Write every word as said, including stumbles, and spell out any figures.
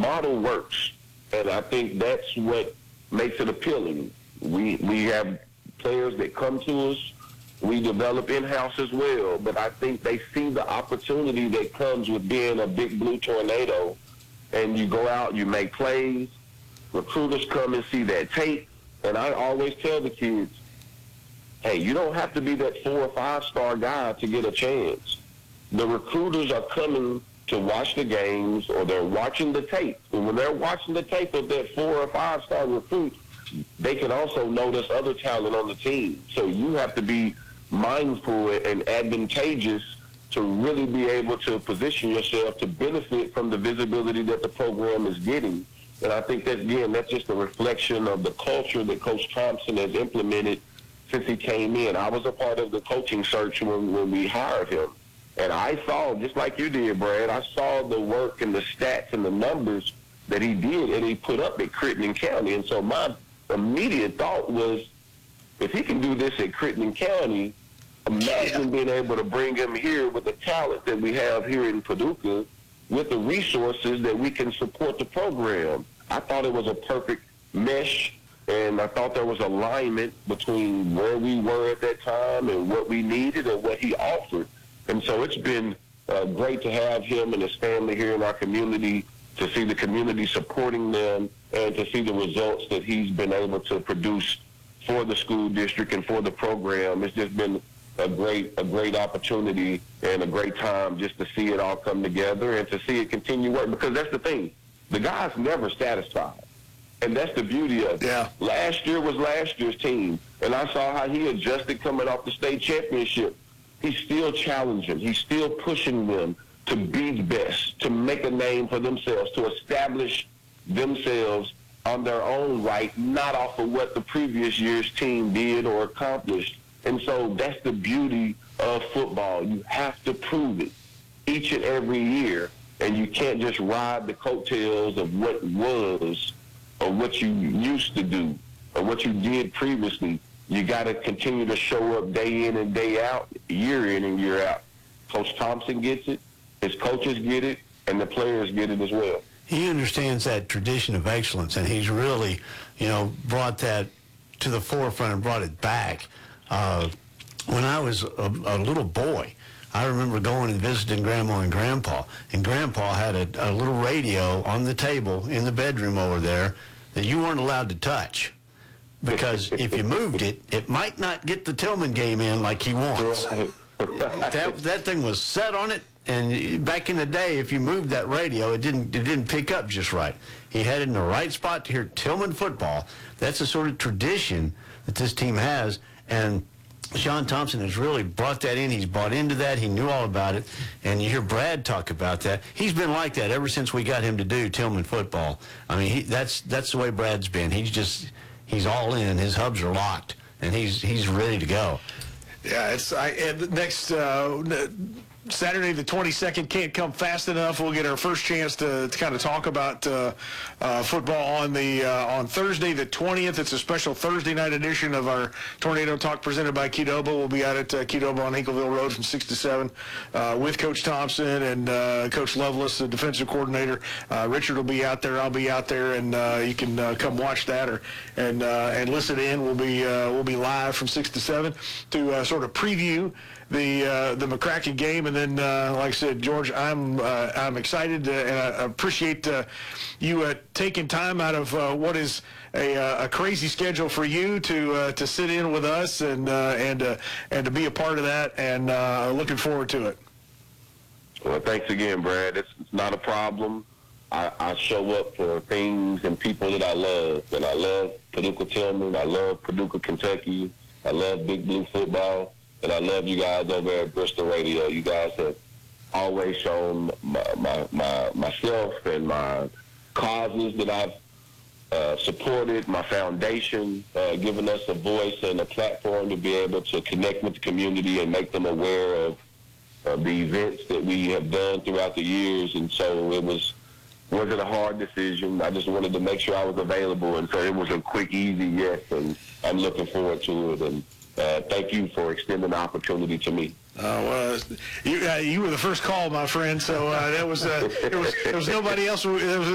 model works, and I think that's what makes it appealing. We we have players that come to us. We develop in-house as well, but I think they see the opportunity that comes with being a Big Blue Tornado, and you go out, you make plays, recruiters come and see that tape, and I always tell the kids, hey, you don't have to be that four or five-star guy to get a chance. The recruiters are coming to watch the games, or they're watching the tape, and when they're watching the tape of that four or five-star recruit, they can also notice other talent on the team. So you have to be mindful and advantageous to really be able to position yourself to benefit from the visibility that the program is getting. And I think that, again, that's just a reflection of the culture that Coach Thompson has implemented since he came in. I was a part of the coaching search when, when we hired him. And I saw, just like you did, Brad, I saw the work and the stats and the numbers that he did and he put up at Crittenden County. And so my immediate thought was, if he can do this at Crittenden County, imagine yeah. being able to bring him here with the talent that we have here in Paducah, with the resources that we can support the program. I thought it was a perfect mesh, and I thought there was alignment between where we were at that time and what we needed and what he offered. And so it's been uh, great to have him and his family here in our community, to see the community supporting them, and to see the results that he's been able to produce for the school district and for the program. It's just been a great a great opportunity and a great time just to see it all come together and to see it continue work, because that's the thing. The guy's never satisfied, and that's the beauty of it. Yeah. Last year was last year's team, and I saw how he adjusted coming off the state championship. He's still challenging. He's still pushing them to be the best, to make a name for themselves, to establish themselves on their own right, not off of what the previous year's team did or accomplished. And so that's the beauty of football. You have to prove it each and every year, and you can't just ride the coattails of what was or what you used to do or what you did previously. You got to continue to show up day in and day out, year in and year out. Coach Thompson gets it, his coaches get it, and the players get it as well. He understands that tradition of excellence, and he's really, you know, brought that to the forefront and brought it back. Uh, when I was a, a little boy, I remember going and visiting Grandma and Grandpa, and Grandpa had a, a little radio on the table in the bedroom over there that you weren't allowed to touch, because if you moved it, it might not get the Tillman game in like he wants. that, that thing was set on it. And back in the day, if you moved that radio, it didn't it didn't pick up just right. He had it in the right spot to hear Tillman football. That's the sort of tradition that this team has, and Sean Thompson has really brought that in. He's bought into that. He knew all about it, and you hear Brad talk about that. He's been like that ever since we got him to do Tillman football. I mean, he, that's that's the way Brad's been. He's just he's all in. His hubs are locked, and he's he's ready to go. Yeah, it's I, and next. Uh, Saturday the twenty-second can't come fast enough. We'll get our first chance to, to kind of talk about uh, uh, football on the uh, on Thursday the twentieth. It's a special Thursday night edition of our Tornado Talk presented by Qdoba. We'll be out at uh, Qdoba on Hinkleville Road from six to seven uh, with Coach Thompson and uh, Coach Lovelace, the defensive coordinator. Uh, Richard will be out there. I'll be out there, and uh, you can uh, come watch that or and uh, and listen in. We'll be uh, we'll be live from six to seven to uh, sort of preview the uh, the McCracken game, and then uh, like I said, George, I'm uh, I'm excited uh, and I appreciate uh, you uh, taking time out of uh, what is a, uh, a crazy schedule for you to uh, to sit in with us and uh, and uh, and to be a part of that, and uh, looking forward to it. Well, thanks again, Brad. It's, it's not a problem. I, I show up for things and people that I love, and I love Paducah Tillman. I love Paducah, Kentucky. I love Big Blue football. And I love you guys over at Bristol Radio. You guys have always shown my, my, my, myself and my causes that I've uh, supported, my foundation, uh, giving us a voice and a platform to be able to connect with the community and make them aware of uh, the events that we have done throughout the years. And so it was, wasn't a hard decision. I just wanted to make sure I was available. And so it was a quick, easy yes, and I'm looking forward to it. And Uh, thank you for extending the opportunity to me. Uh, well, you uh, you were the first call, my friend. So uh, that was uh, there was there was nobody else. There was